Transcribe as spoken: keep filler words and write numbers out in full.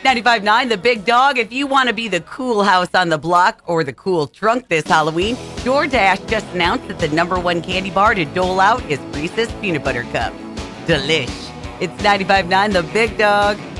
ninety-five point nine The Big Dog. If you want to be the cool house on the block or the cool trunk this Halloween, DoorDash just announced that the number one candy bar to dole out is Reese's Peanut Butter Cup. Delish. It's ninety-five point nine The Big Dog.